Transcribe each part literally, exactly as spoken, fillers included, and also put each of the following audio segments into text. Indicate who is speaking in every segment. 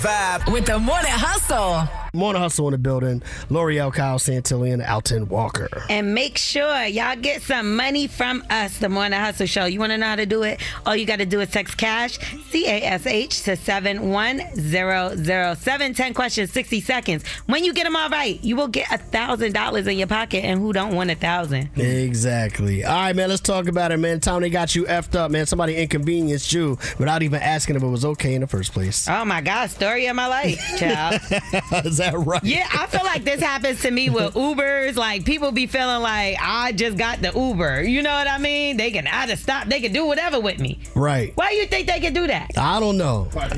Speaker 1: Vibe with the Morning Hustle.
Speaker 2: Morning Hustle in the building. L'Oreal, Kyle Santillan, Alton Walker.
Speaker 3: And make sure y'all get some money from us, the Morning Hustle Show. You want to know how to do it? All you got to do is text CASH, C A S H, to seven one zero zero seven. ten questions, sixty seconds. When you get them all right, you will get one thousand dollars in your pocket. And who don't want a thousand?
Speaker 2: Exactly. All right, man, let's talk about it, man. Tony got you effed up, man. Somebody inconvenienced you without even asking if it was okay in the first place.
Speaker 3: Oh, my God. Story of my life, child.
Speaker 2: Is that right?
Speaker 3: Yeah, I feel like this happens to me with Ubers. Like, people be feeling like I just got the Uber. You know what I mean? They can either stop, they can do whatever with me.
Speaker 2: Right.
Speaker 3: Why do you think they can do that?
Speaker 2: I don't know.
Speaker 3: Like,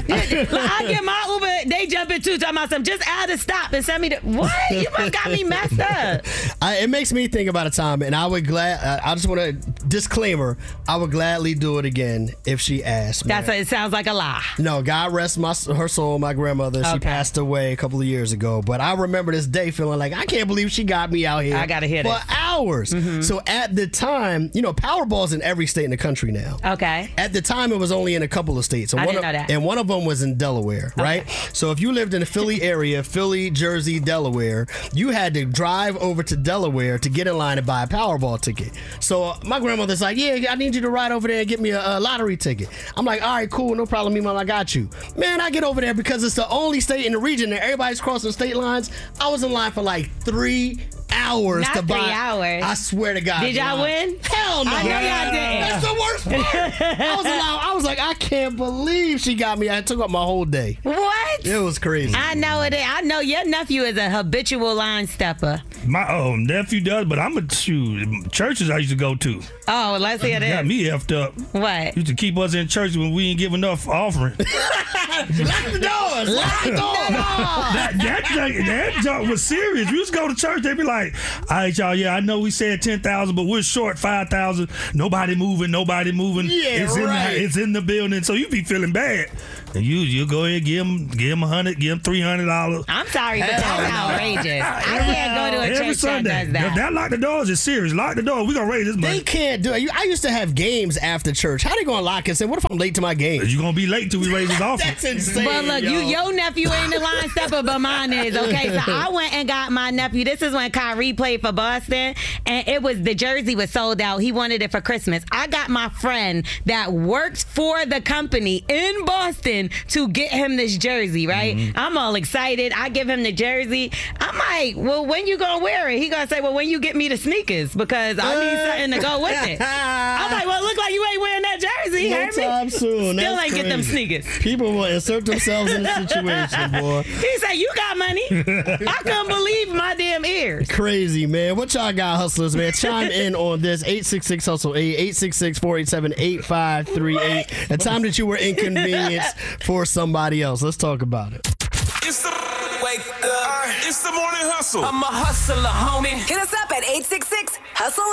Speaker 3: I get my Uber, they jump in too, talking about something. Just add a stop and send me the... What? You must got me messed up.
Speaker 2: I, it makes me think about a time, and I would glad... I, I just want to... Disclaimer, I would gladly do it again if she asked me.
Speaker 3: That's a, it sounds like a lie.
Speaker 2: No, God rest my her soul, my grandmother. She
Speaker 3: Okay.
Speaker 2: passed away a couple of years ago. But I remember this day feeling like, I can't believe she got me out here.
Speaker 3: I gotta hear
Speaker 2: for
Speaker 3: this.
Speaker 2: hours. Mm-hmm. So at the time, you know, Powerball's in every state in the country now.
Speaker 3: Okay.
Speaker 2: At the time, it was only in a couple of states. And
Speaker 3: I
Speaker 2: one
Speaker 3: didn't
Speaker 2: of,
Speaker 3: know that.
Speaker 2: And one of them was in Delaware, right? So if you lived in the Philly area, Philly, Jersey, Delaware, you had to drive over to Delaware to get in line and buy a Powerball ticket. So uh, my grandmother's like, yeah, I need you to ride over there and get me a, a lottery ticket. I'm like, all right, cool, no problem, me mom, I got you. Man, I get over there because it's the only state in the region that everybody's crossing state lines. I was in line for like three hours
Speaker 3: Not
Speaker 2: to buy.
Speaker 3: three hours.
Speaker 2: I swear to God.
Speaker 3: Did y'all
Speaker 2: line.
Speaker 3: win?
Speaker 2: Hell no.
Speaker 3: I know y'all didn't.
Speaker 2: That's the worst part. I was in line. I was like, I can't believe she got me. I took up my whole day.
Speaker 3: What?
Speaker 2: It was crazy.
Speaker 3: I know it. I know your nephew is a habitual line stepper.
Speaker 4: My oh, nephew does, but I'm a shoot. Churches I used to go to.
Speaker 3: Oh, let's hear
Speaker 4: Got
Speaker 3: this.
Speaker 4: me effed up.
Speaker 3: What?
Speaker 4: Used to keep us in church when we didn't give enough offering.
Speaker 2: Lock the doors. Lock the doors.
Speaker 4: that that junk, that junk was serious. We used to go to church. They'd be like, "All right, y'all. Yeah, I know we said ten thousand, but we're short five thousand. Nobody moving. Nobody moving.
Speaker 2: Yeah,
Speaker 4: it's
Speaker 2: right.
Speaker 4: In the, it's in the building. So you be feeling bad. And you you go ahead, give them give them a hundred, give them three hundred dollars.
Speaker 3: I'm sorry, but that's outrageous. I can't go to a
Speaker 4: Every
Speaker 3: church
Speaker 4: Sunday.
Speaker 3: that does that.
Speaker 4: That lock the doors is serious. Lock the door. We gonna raise this money.
Speaker 2: They can't do it. I used to have games after church. How they gonna lock us in? What if I'm late to my game?
Speaker 4: You gonna be late till we raise this offering.
Speaker 2: That's insane.
Speaker 3: But look,
Speaker 2: yo.
Speaker 3: you your nephew ain't the line stepper, but mine is. Okay, so I went and got my nephew. This is when Kyrie played for Boston, and it was the jersey was sold out. He wanted it for Christmas. I got my friend that works for the company in Boston to get him this jersey. Right? Mm-hmm. I'm all excited. I give him the jersey. I'm like, well, when you gonna wear it? He gonna say, well, when you get me the sneakers because I need something to go with it. I'm like, well, it look like you ain't wearing that jersey.
Speaker 2: No
Speaker 3: Heard me?
Speaker 2: time soon.
Speaker 3: Still
Speaker 2: That's
Speaker 3: ain't get them
Speaker 2: crazy.
Speaker 3: sneakers.
Speaker 2: People will insert themselves in the situation, boy.
Speaker 3: He said, you got money. I couldn't believe my damn ears.
Speaker 2: Crazy, man. What y'all got, hustlers, man? Chime in on this. eight six six hustle eight, eight six six, four eight seven, eight five three eight. The time that you were inconvenienced for somebody else. Let's talk about it.
Speaker 5: It's the wake up. It's the morning hustle.
Speaker 1: I'm a hustler, homie. Hit us up at eight six six, hustle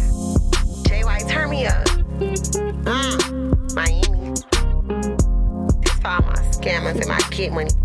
Speaker 1: eight.
Speaker 6: J Y, turn me up. Uh, Miami. This for all my scammers and my kid money